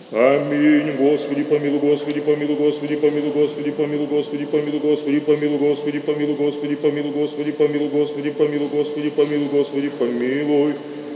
Аминь. Господи, помилуй, Господи, помилуй, Господи, помилуй, Господи, помилуй, Господи, помилуй, Господи, помилуй, Господи, помилуй, Господи, помилуй, Господи, помилуй, Господи, помилуй, Господи, помилуй, Господи, помилуй.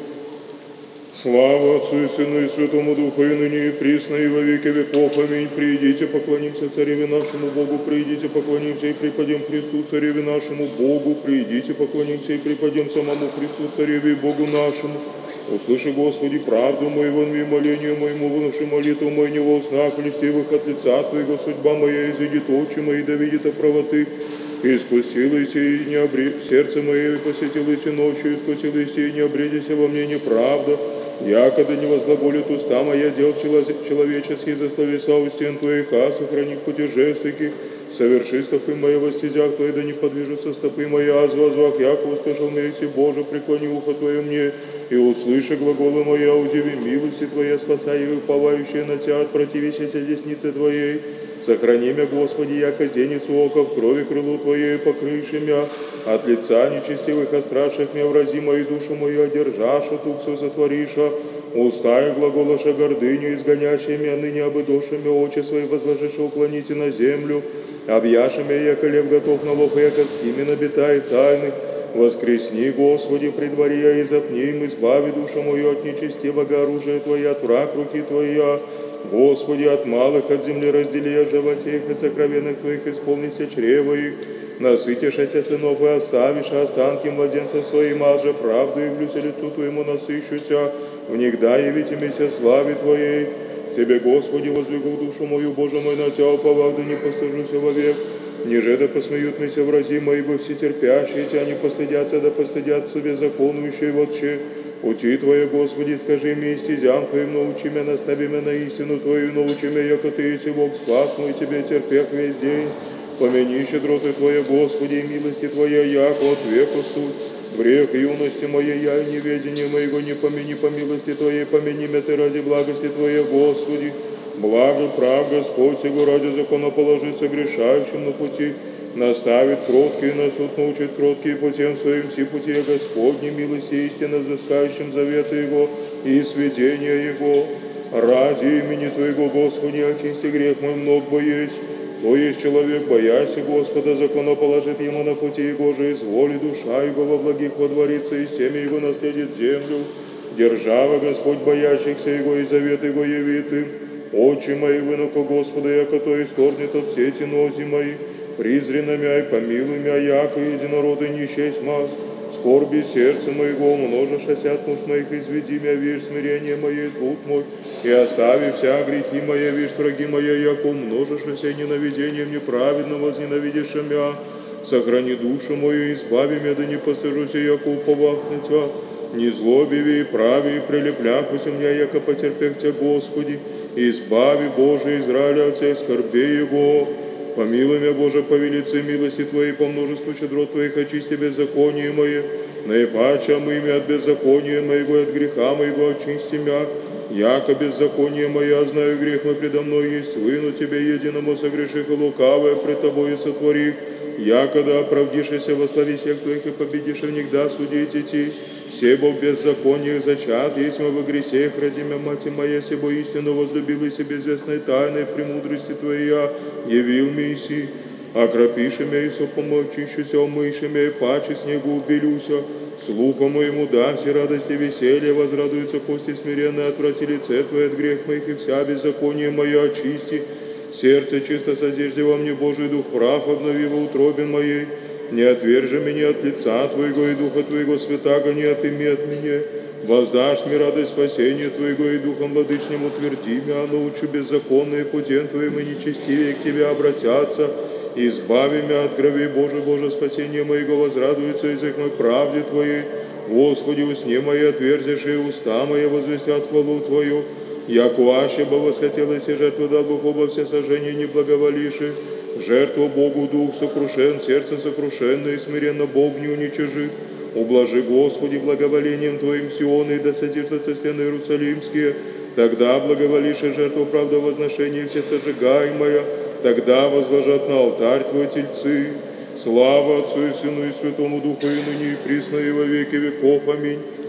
Слава Отцу и Сыну и Святому Духу, и ныне и присно, и во веки веков. Аминь. Придите, поклонимся Цареве нашему Богу, придите, поклонимся и припадем Христу, Цареве нашему Богу, придите, поклонимся и припадем самому Христу, Цареве и Богу нашему. Услыши, Господи, правду моего и моление моему, внуши молитву мою не во снах льстивых от лица Твоего, судьба моя изыдет очи мои, да видит о правоты. Искусилась и не сердце мое, и посетилось и ночью, искусилась и не обредися во мне неправда. Якогда не возглаголит уста моя, дел человеческие, за словеса у стен Твоих, а сохрани в путешествии, соверши стопы мои во стезях Твои, да не подвижутся стопы мои, а возвах, яко услышал меня, если Боже, преклони ухо Твое мне, и услыши глаголы мои, удиви милости Твоя, спасай их, уповающие на Тебя от противящейся десницы Твоей. Сохрани меня, Господи, яко зеницу ока в крови крылу Твоей, покрыши меня, от лица нечестивых, остраших меня, врази мою душу мою, одержаша, туксу сотвориша, уста и глаголаша гордыню, изгонящие меня ныне обыдошими, очи свои возложишь, уклоните на землю, объяши меня, яко лев готов на лов, яко скими набитает тайных. Воскресни, Господи, при дворе я, и запни им, избави душу мою от нечестивого оружия Твоя, от враг руки Твоя. Господи, от малых от земли раздели я животе их, и сокровенных Твоих исполнися чрево их. Насытишься сынов и оставишь останки младенцев своим, а же правду явлюся лицу Твоему насыщуся, внегда явитимися славе Твоей. Тебе, Господи, воздвигу душу мою, Боже мой, на Тебя уповах, да не постыжуся вовек. Ниже да посмеются врази мои, бы все терпящие Тебя не постыдятся, да постыдятся беззаконующие Отче. Пути Твои, Господи, скажи мне, и стезям Твоим научи меня, настави меня на истину Твою, научи меня, яко Ты, если Бог спас мой, Тебе терпех весь день. Помяни щедроты Твоя, Господи, и милости Твоя, яко от века суть. Грех юности моей, я и неведение моего не помяни, по милости Твоей, помяни меня Ты ради благости Твоей, Господи. Благо, прав Господь, Его ради закона положится грешающим на пути, наставит кроткие, на суд научит кроткие путем своим, все пути Господни, милости истинно взыскающим завета Его и сведения Его. Ради имени Твоего, Господи, очисти грех мой много бы есть. То есть человек, боясь Господа, закона положит ему на пути Его же, изволи душа Его во благих водворится, и семя Его наследит землю. Держава Господь боящихся Его, и завет Его явит им. Очи мои вынука Господа, яко то исторгнет от сети нози мои, призри на мя и помилуй мя, яко единороды не честь маз. Скорби сердца моего умножишься от нужд моих, изведи мя, вишь смирение мое, труд мой, и остави вся грехи мои, вишь враги моя, яко умножишься ненавидением неправедно возненавидишь мя. Сохрани душу мою, избави мя, да не постыжуся, яко уповах на Тебя. Не злобиви и прави, и прилепляхуся меня, яко потерпех Тебя, Господи. Избави, Боже, Израиля от всех скорбей Его. Помилуй меня, Боже, по велице милости Твоей, по множеству щедрот Твоих, очисти беззаконие мое. Наипаче омыми от беззакония моего, от греха моего очисти мя. Яко беззаконие мое, знаю, грех мой предо мной есть, выну Тебе единому согреших и лукавое пред Тобою сотвори. Якогда оправдишься во славе всех Твоих и победишь внегда судить идти. Себо в беззакониях зачат, есть мы во грехах, ради мя, мать моя, себо истину возлюбил и себе известной тайной премудрости Твоя явил Месси. Окропиши мя и сопом очищуся, омыши мя и паче снегу убелюся. Слуху моему да все радости и веселье, возрадуются кости смиренные, отврати лице Твое от грех моих, и вся беззаконие мое очисти. Сердце чисто созижди во мне, Божий Дух прав, обнови во утробе моей. Не отвержи меня от лица Твоего и Духа Твоего святаго, не отыми от меня. Воздашь мне радость спасения Твоего и Духом владычним утверди меня, научу беззаконные путем Твоим и нечестивее к Тебе обратятся. Избави меня от гробей, Боже, спасение моего, возрадуется язык мой правде Твоей. Господи, усне мои отверзишь, и уста мои возвестят хвалу Твою. Яко аще бы восхотелось и жертву дал Бог оба все сожжения не благоволиши. Жертву Богу дух сокрушен, сердце сокрушенное, и смиренно Бог не уничижит. Ублажи, Господи, благоволением Твоим Сиона, и да созиждутся стены Иерусалимские. Тогда благоволишь и жертву правдовозношения все сожигаемая. Тогда возложат на алтарь Твой тельцы. Слава Отцу и Сыну и Святому Духу, и ныне и присно, и во веки веков. Аминь.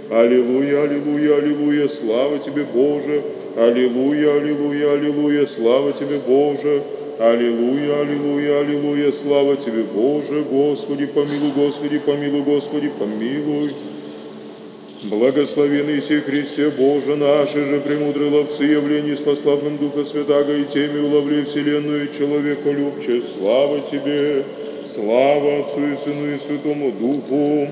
Аллилуйя, аллилуйя, аллилуйя, слава Тебе, Боже. Аллилуйя, аллилуйя, аллилуйя, слава Тебе, Боже. Аллилуйя, аллилуйя, аллилуйя, слава Тебе, Боже. Господи, помилуй, Господи, помилуй, Господи, помилуй. Благословенный сей Христе Боже, наши же премудрые ловцы явлений с пославным Духа Святаго и теми уловли вселенную и человеку любче. Слава Тебе, слава Отцу и Сыну и Святому Духу.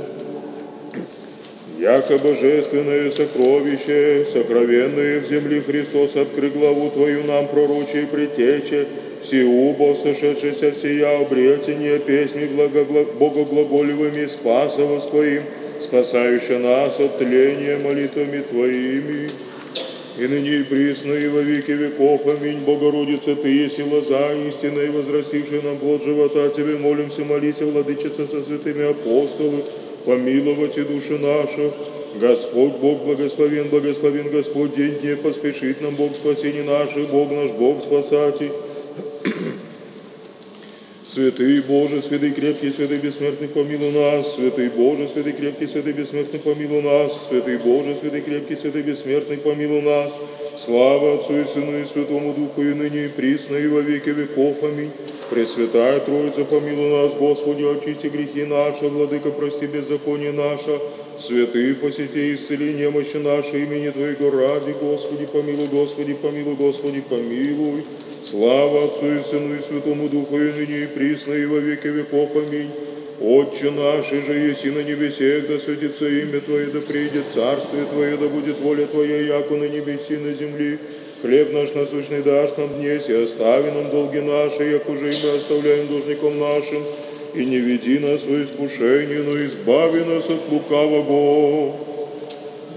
Яко божественное сокровище, сокровенное в земле Христос, откры главу Твою нам, пророчие предтече, всеубо сошедшийся всея обретения песни богоглаголевыми спаса Твоим, спасающий нас от тления молитвами Твоими. И ныне и присно, и во веки веков. Аминь. Богородица, Ты есть лоза истинная, возрастившая нам плод живота. Тебе молимся, молися, Владычица, со святыми апостолами, помиловать и души наши. Господь Бог благословен, благословен Господь, день дне поспешит нам Бог спасение наше, Бог наш, Бог спасатель. Святый Боже, святый крепкий, святый бессмертный, помилуй нас. Святый Боже, святый крепкий, святый бессмертный, помилуй нас. Святый Боже, святый крепкий, святый бессмертный, помилуй нас. Слава Отцу и Сыну и Святому Духу, и ныне и присно, и во веки веков. Аминь. Пресвятая Троица, помилуй нас, Господи, очисти грехи наши, Владыка, прости беззаконие наше. Святые, посети, исцели немощи наши, имени Твоего ради, Господи, помилуй, Господи, помилуй, Господи, помилуй. Слава Отцу и Сыну и Святому Духу, и ныне и присно, и во веки веков. Аминь. Отче наш, и же еси на небесе, да святится имя Твое, да придет царствие Твое, да будет воля Твоя, яко на небеси, на земли. Хлеб наш насущный дашь нам днесь, и остави нам долги наши, як уже и мы оставляем должником нашим. И не веди нас в искушение, но избави нас от лукавого.